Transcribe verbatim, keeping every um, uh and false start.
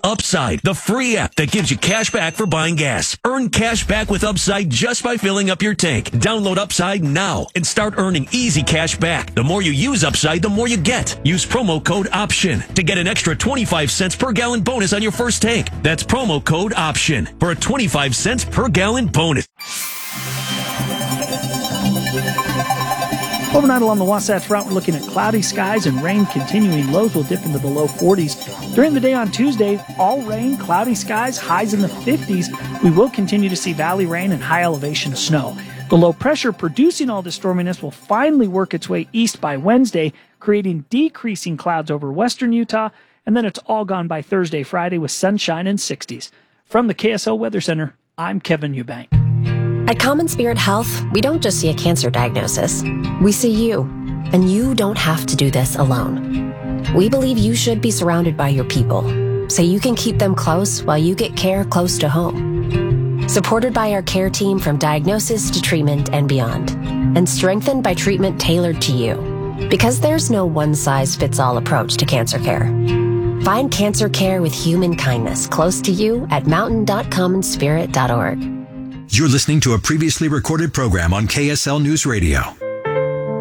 Upside, the free app that gives you cash back for buying gas. Earn cash back with Upside just by filling up your tank. Download Upside now and start earning easy cash back. The more you use Upside, the more you get. Use promo code OPTION to get an extra twenty-five cents per gallon bonus on your first tank. That's promo code OPTION for a twenty-five cents per gallon bonus. Overnight along the Wasatch Front, we're looking at cloudy skies and rain continuing. Lows will dip into the low forties. During the day on Tuesday, all rain, cloudy skies, highs in the fifties. We will continue to see valley rain and high elevation snow. The low pressure producing all this storminess will finally work its way east by Wednesday, creating decreasing clouds over western Utah, and then it's all gone by Thursday, Friday with sunshine and sixties. From the K S L Weather Center, I'm Kevin Eubank. At Common Spirit Health, we don't just see a cancer diagnosis. We see you, and you don't have to do this alone. We believe you should be surrounded by your people, so you can keep them close while you get care close to home. Supported by our care team from diagnosis to treatment and beyond, and strengthened by treatment tailored to you. Because there's no one-size-fits-all approach to cancer care. Find cancer care with human kindness close to you at mountain dot common spirit dot org. You're listening to a previously recorded program on K S L News Radio.